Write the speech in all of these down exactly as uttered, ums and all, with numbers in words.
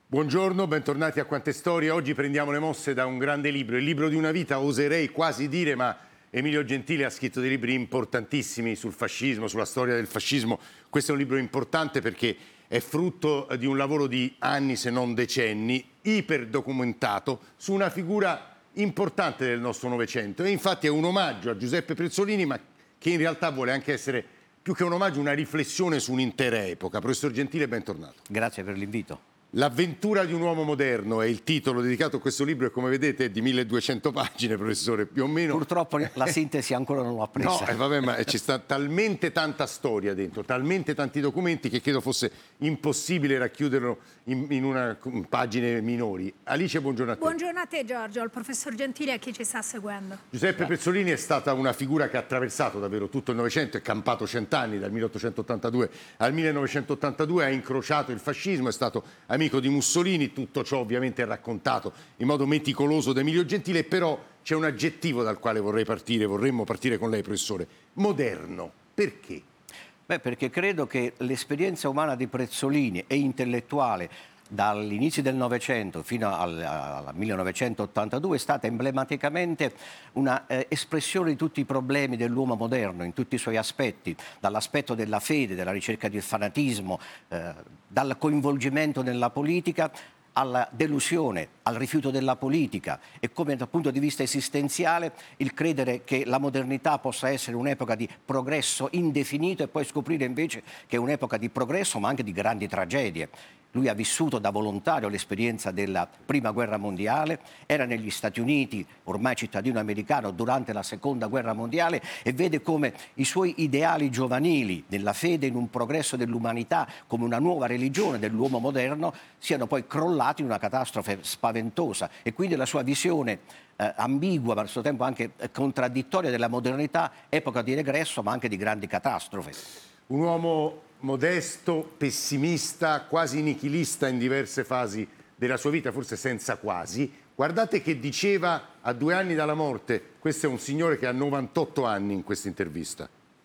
Buongiorno, bentornati a Quante Storie. Oggi prendiamo le mosse da un grande libro, il libro di una vita, oserei quasi dire, ma Emilio Gentile ha scritto dei libri importantissimi sul fascismo, sulla storia del fascismo. Questo è un libro importante perché è frutto di un lavoro di anni, se non decenni, iperdocumentato su una figura importante del nostro Novecento. E infatti è un omaggio a Giuseppe Prezzolini, ma che in realtà vuole anche essere, più che un omaggio, una riflessione su un'intera epoca. Professor Gentile, bentornato. Grazie per l'invito. L'avventura di un uomo moderno è il titolo dedicato a questo libro e, come vedete, è di milleduecento pagine, professore, più o meno. Purtroppo la sintesi ancora non l'ho presa. No, eh, vabbè, ma ci sta talmente tanta storia dentro, talmente tanti documenti che credo fosse impossibile racchiuderlo in, in una in pagine minori. Alice, buongiorno a te. Buongiorno a te, Giorgio, al professor Gentile e a chi ci sta seguendo. Giuseppe Prezzolini è stata una figura che ha attraversato davvero tutto il Novecento, è campato cent'anni, dal milleottocentottantadue al millenovecentottantadue, ha incrociato il fascismo, è stato amico di Mussolini. Tutto ciò ovviamente è raccontato in modo meticoloso da Emilio Gentile, però c'è un aggettivo dal quale vorrei partire, vorremmo partire con lei, professore. Moderno. Perché? Beh, perché credo che l'esperienza umana di Prezzolini e intellettuale dall'inizio del Novecento fino al, al millenovecentottantadue è stata emblematicamente una eh, espressione di tutti i problemi dell'uomo moderno in tutti i suoi aspetti, dall'aspetto della fede, della ricerca del fanatismo, eh, dal coinvolgimento nella politica alla delusione, al rifiuto della politica, e come dal punto di vista esistenziale il credere che la modernità possa essere un'epoca di progresso indefinito e poi scoprire invece che è un'epoca di progresso ma anche di grandi tragedie. Lui ha vissuto da volontario l'esperienza della Prima Guerra Mondiale, era negli Stati Uniti, ormai cittadino americano, durante la Seconda Guerra Mondiale, e vede come i suoi ideali giovanili nella fede in un progresso dell'umanità come una nuova religione dell'uomo moderno siano poi crollati in una catastrofe spaventosa, e quindi la sua visione eh, ambigua ma allo stesso tempo anche eh, contraddittoria della modernità, epoca di regresso ma anche di grandi catastrofe. Un uomo modesto, pessimista, quasi nichilista in diverse fasi della sua vita, forse senza quasi. Guardate che diceva a due anni dalla morte. Questo è un signore che ha novantotto anni in questa intervista.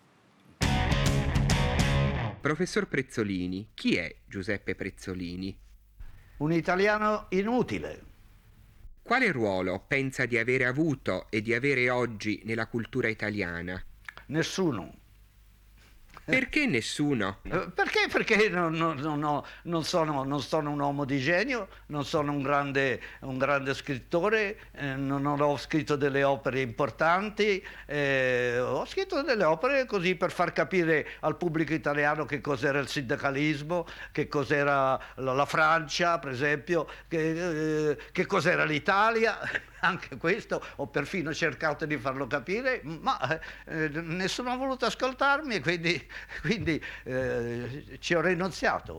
Professor Prezzolini, chi è Giuseppe Prezzolini? Un italiano inutile. Quale ruolo pensa di avere avuto e di avere oggi nella cultura italiana? Nessuno. Perché nessuno? Eh, Perché? Perché non, non- non ho- non sono, non sono un uomo di genio, non sono un grande, un grande scrittore, eh, non, non ho scritto delle opere importanti, eh, ho scritto delle opere così per far capire al pubblico italiano che cos'era il sindacalismo, che cos'era la, la Francia, per esempio, che, eh, che cos'era l'Italia. Anche questo ho perfino cercato di farlo capire, ma eh, nessuno ha voluto ascoltarmi, quindi, quindi eh, ci ho rinunziato.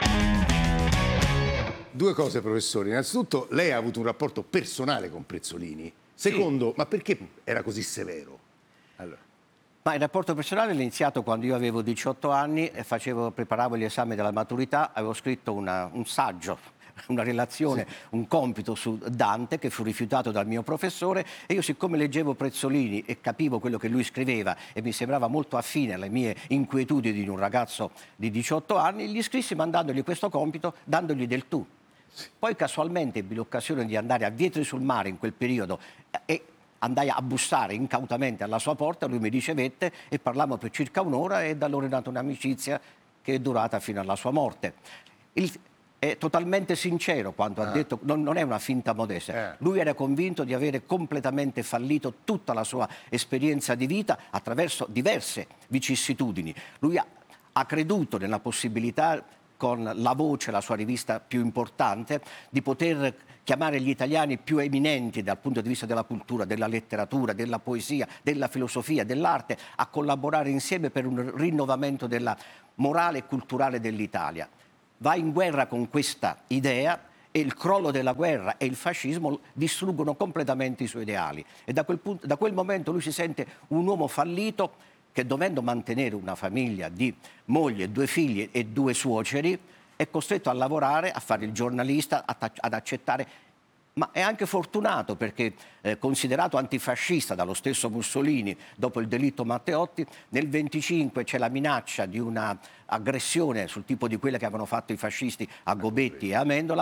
Due cose, professore. Innanzitutto, lei ha avuto un rapporto personale con Prezzolini. Secondo, ma perché era così severo? Allora. Ma il rapporto personale è iniziato quando io avevo diciotto anni e facevo, preparavo gli esami della maturità, avevo scritto una, un saggio, una relazione, sì, un compito su Dante che fu rifiutato dal mio professore, e io, siccome leggevo Prezzolini e capivo quello che lui scriveva e mi sembrava molto affine alle mie inquietudini di un ragazzo di diciotto anni, gli scrissi mandandogli questo compito, dandogli del tu. Poi casualmente ebbi l'occasione di andare a Vietri sul Mare in quel periodo e andai a bussare incautamente alla sua porta, lui mi ricevette e parlammo per circa un'ora, e da allora è nata un'amicizia che è durata fino alla sua morte. Il, è totalmente sincero quando ah. ha detto, non, non è una finta modestia, eh. lui era convinto di avere completamente fallito tutta la sua esperienza di vita attraverso diverse vicissitudini. Lui ha, ha creduto nella possibilità, con La Voce, la sua rivista più importante, di poter chiamare gli italiani più eminenti dal punto di vista della cultura, della letteratura, della poesia, della filosofia, dell'arte, a collaborare insieme per un rinnovamento della morale e culturale dell'Italia. Va in guerra con questa idea e il crollo della guerra e il fascismo distruggono completamente i suoi ideali. E da quel, punto, da quel momento lui si sente un uomo fallito che, dovendo mantenere una famiglia di moglie, due figli e due suoceri, è costretto a lavorare, a fare il giornalista, ad accettare. Ma è anche fortunato perché, eh, considerato antifascista dallo stesso Mussolini dopo il delitto Matteotti, nel venticinque c'è la minaccia di una aggressione sul tipo di quella che avevano fatto i fascisti a Gobetti e a Amendola.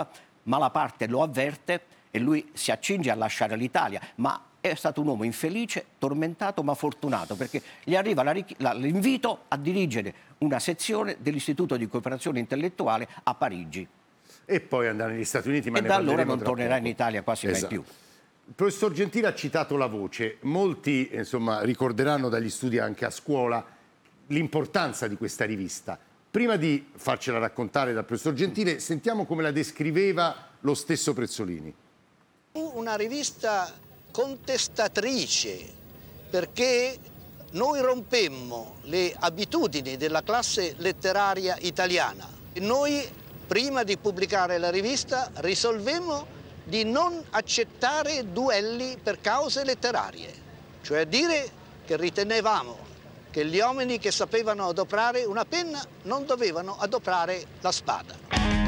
Malaparte lo avverte e lui si accinge a lasciare l'Italia, ma è stato un uomo infelice, tormentato ma fortunato, perché gli arriva la richi- la- l'invito a dirigere una sezione dell'Istituto di Cooperazione Intellettuale a Parigi. E poi andare negli Stati Uniti, ma E ne da allora parleremo non tra tornerà poco. in Italia quasi Esatto. mai più. Il professor Gentile ha citato La Voce. Molti insomma, ricorderanno dagli studi anche a scuola l'importanza di questa rivista. Prima di farcela raccontare dal professor Gentile, sentiamo come la descriveva lo stesso Prezzolini. Fu una rivista contestatrice, perché noi rompemmo le abitudini della classe letteraria italiana. Noi, prima di pubblicare la rivista, risolvemmo di non accettare duelli per cause letterarie, cioè dire che ritenevamo che gli uomini che sapevano adoprare una penna non dovevano adoprare la spada.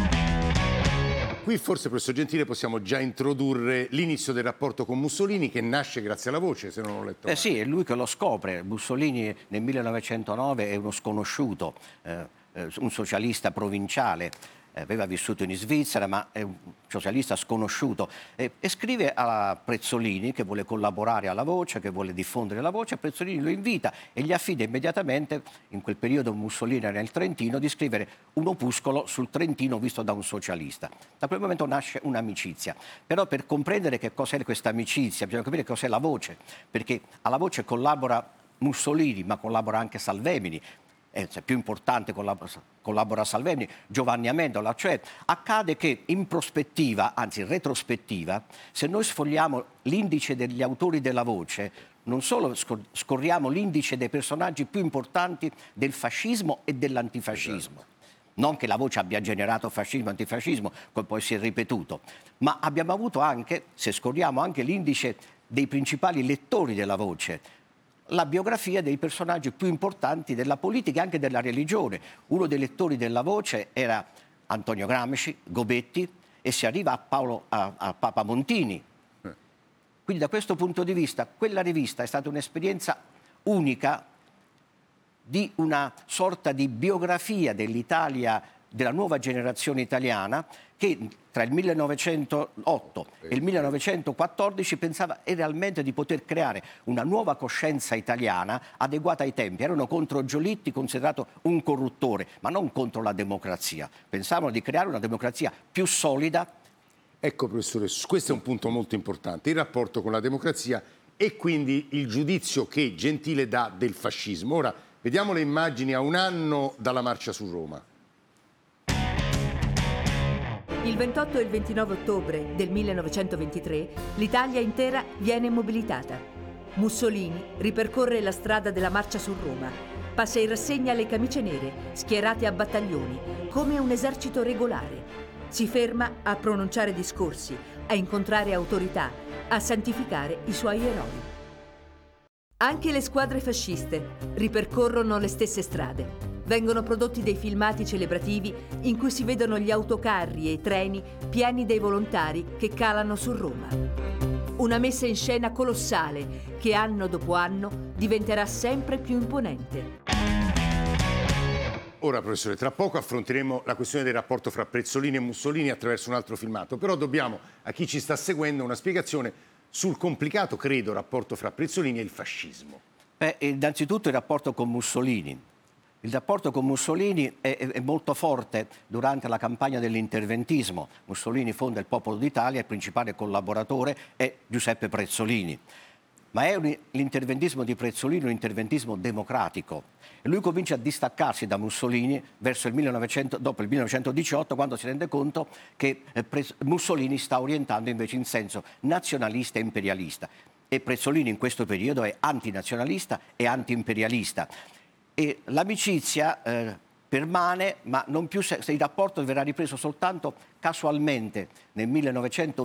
Qui forse, professor Gentile, possiamo già introdurre l'inizio del rapporto con Mussolini, che nasce grazie alla Voce, se non ho letto male. Eh sì, è lui che lo scopre. Mussolini nel millenovecentonove è uno sconosciuto, eh, eh, un socialista provinciale. Aveva vissuto in Svizzera, ma è un socialista sconosciuto, e, e scrive a Prezzolini, che vuole collaborare alla Voce, che vuole diffondere la Voce. Prezzolini lo invita e gli affida immediatamente, in quel periodo Mussolini era nel Trentino, di scrivere un opuscolo sul Trentino visto da un socialista. Da quel momento nasce un'amicizia. Però per comprendere che cos'è questa amicizia bisogna capire cos'è la Voce, perché alla Voce collabora Mussolini, ma collabora anche Salvemini. Eh, più importante collabora, collabora Salvemini, Giovanni Amendola. Cioè accade che in prospettiva, anzi in retrospettiva, se noi sfogliamo l'indice degli autori della Voce, non solo scorriamo l'indice dei personaggi più importanti del fascismo e dell'antifascismo. Non che la Voce abbia generato fascismo e antifascismo, come poi si è ripetuto, ma abbiamo avuto anche, se scorriamo anche l'indice dei principali lettori della Voce, la biografia dei personaggi più importanti della politica e anche della religione. Uno dei lettori della Voce era Antonio Gramsci, Gobetti, e si arriva a, Paolo, a, a Papa Montini. Quindi da questo punto di vista quella rivista è stata un'esperienza unica di una sorta di biografia dell'Italia, della nuova generazione italiana, che tra il millenovecentotto e il millenovecentoquattordici pensava realmente di poter creare una nuova coscienza italiana adeguata ai tempi. Erano contro Giolitti, considerato un corruttore, ma non contro la democrazia. Pensavano di creare una democrazia più solida. Ecco, professore, questo è un punto molto importante, il rapporto con la democrazia e quindi il giudizio che Gentile dà del fascismo. Ora, vediamo le immagini a un anno dalla marcia su Roma. Il ventotto e il ventinove ottobre del millenovecentoventitré l'Italia intera viene mobilitata. Mussolini ripercorre la strada della marcia su Roma, passa in rassegna le camicie nere, schierate a battaglioni, come un esercito regolare. Si ferma a pronunciare discorsi, a incontrare autorità, a santificare i suoi eroi. Anche le squadre fasciste ripercorrono le stesse strade. Vengono prodotti dei filmati celebrativi in cui si vedono gli autocarri e i treni pieni dei volontari che calano su Roma. Una messa in scena colossale che anno dopo anno diventerà sempre più imponente. Ora, professore, tra poco affronteremo la questione del rapporto fra Prezzolini e Mussolini attraverso un altro filmato, però dobbiamo, a chi ci sta seguendo, una spiegazione sul complicato, credo, rapporto fra Prezzolini e il fascismo. Beh, innanzitutto il rapporto con Mussolini. Il rapporto con Mussolini è, è molto forte durante la campagna dell'interventismo. Mussolini fonda il Popolo d'Italia, il principale collaboratore è Giuseppe Prezzolini. Ma è un, l'interventismo di Prezzolini un interventismo democratico. E lui comincia a distaccarsi da Mussolini verso il millenovecento, dopo il millenovecentodiciotto, quando si rende conto che eh, Mussolini sta orientando invece in senso nazionalista e imperialista. E Prezzolini in questo periodo è antinazionalista e antiimperialista. E l'amicizia eh, permane, ma non più se, se il rapporto verrà ripreso soltanto casualmente nel millenovecento